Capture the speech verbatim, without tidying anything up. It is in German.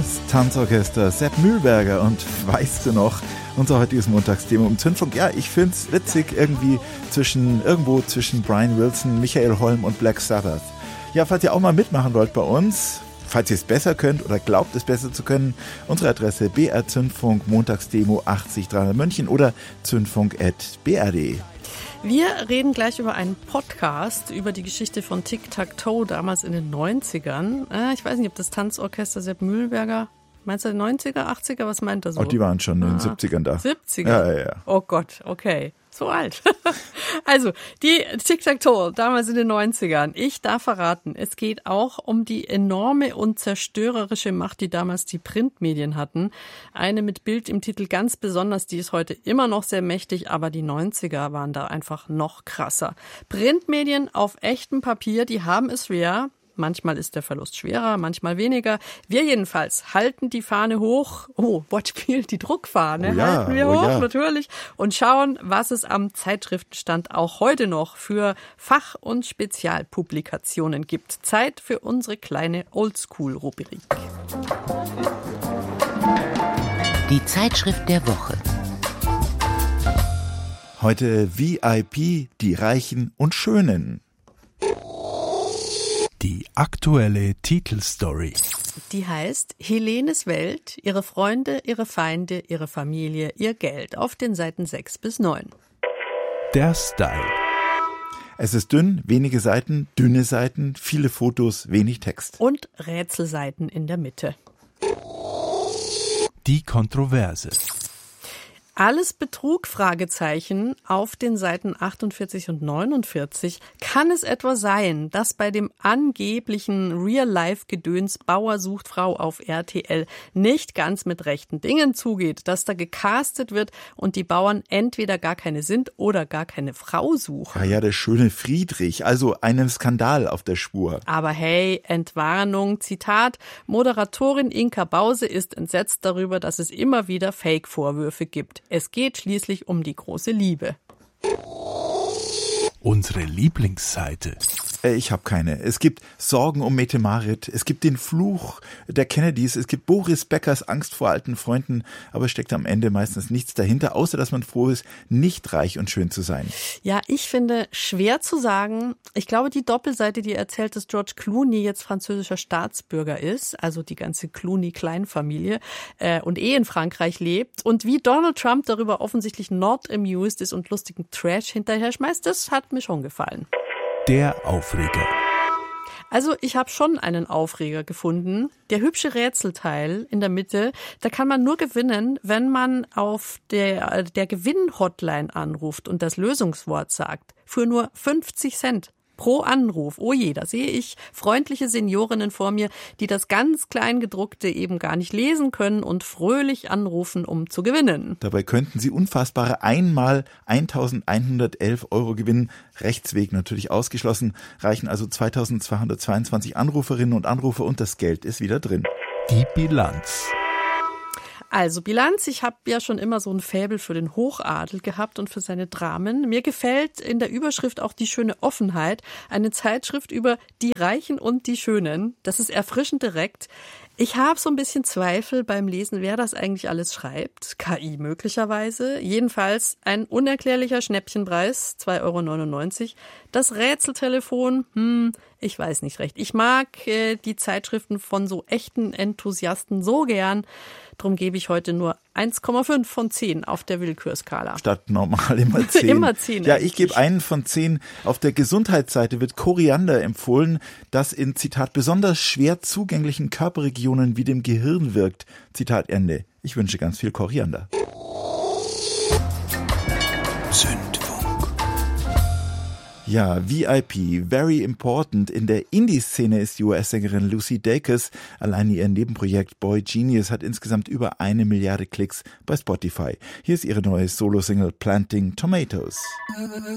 Das Tanzorchester Sepp Mühlberger und weißt du noch, unser heutiges Montagsthema um Zündfunk. Ja, ich find's witzig, irgendwie zwischen, irgendwo zwischen Brian Wilson, Michael Holm und Black Sabbath. Ja, falls ihr auch mal mitmachen wollt bei uns, falls ihr es besser könnt oder glaubt es besser zu können, unsere Adresse B R Zündfunk Montagsdemo achtzig dreihundert München oder zündfunk at b r punkt d e. Wir reden gleich über einen Podcast, über die Geschichte von Tic-Tac-Toe damals in den neunzigern. Äh, ich weiß nicht, ob das Tanzorchester Sepp Mühlberger, meinst du neunziger, achtziger, was meint er so? Oh, die waren schon in den ah, siebzigern da. siebziger? Ja, ja, ja. Oh Gott, okay. So alt. Also, die Tic-Tac-Toe, damals in den neunzigern. Ich darf verraten, es geht auch um die enorme und zerstörerische Macht, die damals die Printmedien hatten. Eine mit Bild im Titel ganz besonders, die ist heute immer noch sehr mächtig, aber die neunziger waren da einfach noch krasser. Printmedien auf echtem Papier, die haben es schwer. Manchmal ist der Verlust schwerer, manchmal weniger. Wir jedenfalls halten die Fahne hoch. Oh, Wortspiel, die Druckfahne oh ja, halten wir oh hoch, ja. natürlich. Und schauen, was es am Zeitschriftenstand auch heute noch für Fach- und Spezialpublikationen gibt. Zeit für unsere kleine Oldschool-Rubrik. Die Zeitschrift der Woche. Heute V I P, die Reichen und Schönen. Die aktuelle Titelstory. Die heißt Helenes Welt, ihre Freunde, ihre Feinde, ihre Familie, ihr Geld. Auf den Seiten sechs bis neun. Der Style. Es ist dünn, wenige Seiten, dünne Seiten, viele Fotos, wenig Text. Und Rätselseiten in der Mitte. Die Kontroverse. Alles Betrug, Fragezeichen, auf den Seiten achtundvierzig und neunundvierzig. Kann es etwa sein, dass bei dem angeblichen Real-Life-Gedöns Bauer sucht Frau auf R T L nicht ganz mit rechten Dingen zugeht, dass da gecastet wird und die Bauern entweder gar keine sind oder gar keine Frau suchen? Ja, ja, der schöne Friedrich, also einem Skandal auf der Spur. Aber hey, Entwarnung, Zitat, Moderatorin Inka Bause ist entsetzt darüber, dass es immer wieder Fake-Vorwürfe gibt. Es geht schließlich um die große Liebe. Unsere Lieblingsseite. Ich habe keine. Es gibt Sorgen um Mette Marit, es gibt den Fluch der Kennedys, es gibt Boris Beckers Angst vor alten Freunden, aber steckt am Ende meistens nichts dahinter, außer dass man froh ist, nicht reich und schön zu sein. Ja, ich finde, schwer zu sagen. Ich glaube, die Doppelseite, die erzählt, dass George Clooney jetzt französischer Staatsbürger ist, also die ganze Clooney-Kleinfamilie, äh, und eh in Frankreich lebt. Und wie Donald Trump darüber offensichtlich not amused ist und lustigen Trash hinterher schmeißt, das hat mir schon gefallen. Der Aufreger. Also ich habe schon einen Aufreger gefunden. Der hübsche Rätselteil in der Mitte, da kann man nur gewinnen, wenn man auf der, der Gewinn-Hotline anruft und das Lösungswort sagt. Für nur fünfzig Cent. Pro Anruf. Oh je, da sehe ich freundliche Seniorinnen vor mir, die das ganz Kleingedruckte eben gar nicht lesen können und fröhlich anrufen, um zu gewinnen. Dabei könnten sie unfassbare einmal eintausendeinhundertelf Euro gewinnen. Rechtsweg natürlich ausgeschlossen. Reichen also zweitausendzweihundertzweiundzwanzig Anruferinnen und Anrufer und das Geld ist wieder drin. Die Bilanz. Also Bilanz, ich habe ja schon immer so ein Faible für den Hochadel gehabt und für seine Dramen. Mir gefällt in der Überschrift auch die schöne Offenheit. Eine Zeitschrift über die Reichen und die Schönen. Das ist erfrischend direkt. Ich habe so ein bisschen Zweifel beim Lesen, wer das eigentlich alles schreibt. K I möglicherweise. Jedenfalls ein unerklärlicher Schnäppchenpreis, zwei Euro neunundneunzig. Das Rätseltelefon, hm, ich weiß nicht recht. Ich mag äh, die Zeitschriften von so echten Enthusiasten so gern. Drum gebe ich heute nur eins Komma fünf von zehn auf der Willkürskala. Statt normal immer zehn. Immer zehn. Ja, ich gebe einen von zehn. Auf der Gesundheitsseite wird Koriander empfohlen, das in, Zitat, besonders schwer zugänglichen Körperregionen wie dem Gehirn wirkt. Zitat Ende. Ich wünsche ganz viel Koriander. Zündfunk. Ja, V I P, very important. In der Indie-Szene ist die U S-Sängerin Lucy Dacus. Allein ihr Nebenprojekt Boy Genius hat insgesamt über eine Milliarde Klicks bei Spotify. Hier ist ihre neue Solo-Single Planting Tomatoes.